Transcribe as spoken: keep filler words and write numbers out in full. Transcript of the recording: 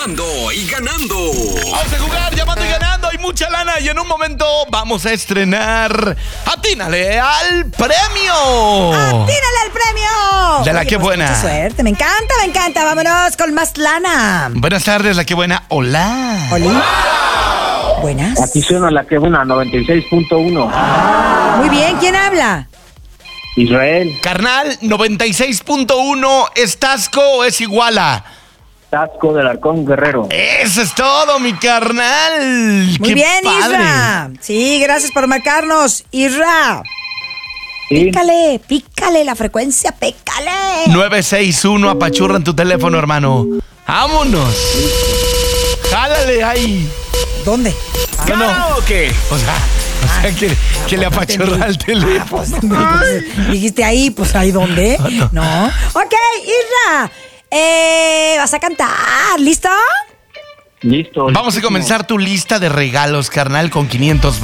llamando y ganando. Vamos a jugar llamando y ganando. Hay mucha lana y en un momento vamos a estrenar Atínale al premio. ¡Atínale al premio! De la Oye, que pues, buena. Mucha suerte, me encanta, me encanta. Vámonos con más lana. Buenas tardes, la que buena. Hola. Oli. Buenas. Aquí suena la que buena, noventa y seis punto uno. Muy bien, ¿quién habla? Israel, Carnal, noventa y seis punto uno. ¿Es Tasco o es Iguala? Tasco del Arcón Guerrero. Eso es todo, mi carnal. Muy ¡Qué bien, padre! Isra. Sí, gracias por marcarnos. Isra, Sí, pícale, pícale la frecuencia, pícale. nueve seis uno, apachurra en tu teléfono, hermano. ¡Vámonos! ¡Jálale ahí! ¿Dónde? No, no. O sea, o sea que, que le apachurra el teléfono. Dijiste ahí, pues ahí dónde. No. Ok, Isra. Eh, vas a cantar, ¿listo? listo. Vamos a listísimo. comenzar tu lista de regalos, carnal, con quinientos